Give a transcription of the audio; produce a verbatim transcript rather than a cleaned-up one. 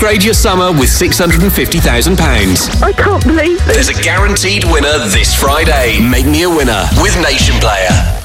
Upgrade your summer with six hundred fifty thousand pounds. I can't believe this. There's a guaranteed winner this Friday. Make me a winner with Nation Player.